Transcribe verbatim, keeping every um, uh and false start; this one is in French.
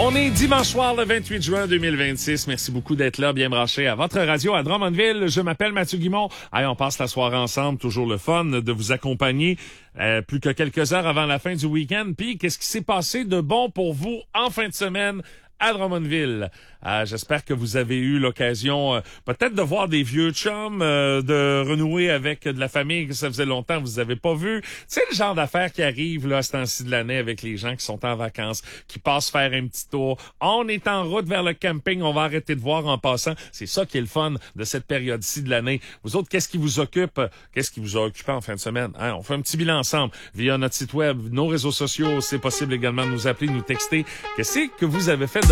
On est dimanche soir, le vingt-huit juin deux mille vingt-six. Merci beaucoup d'être là, bien branché à votre radio à Drummondville. Je m'appelle Mathieu Guimond. Allez, on passe la soirée ensemble. Toujours le fun de vous accompagner euh, plus que quelques heures avant la fin du week-end. Puis, qu'est-ce qui s'est passé de bon pour vous en fin de semaine à Drummondville? Euh, j'espère que vous avez eu l'occasion euh, peut-être de voir des vieux chums, euh, de renouer avec de la famille que ça faisait longtemps que vous avez pas vu. C'est le genre d'affaires qui arrive là à ce temps-ci de l'année avec les gens qui sont en vacances, qui passent faire un petit tour. On est en route vers le camping, on va arrêter de voir en passant. C'est ça qui est le fun de cette période-ci de l'année. Vous autres, qu'est-ce qui vous occupe? Qu'est-ce qui vous a occupé en fin de semaine? Hein? On fait un petit bilan ensemble via notre site web, nos réseaux sociaux. C'est possible également de nous appeler, nous texter. Qu'est-ce que vous avez fait de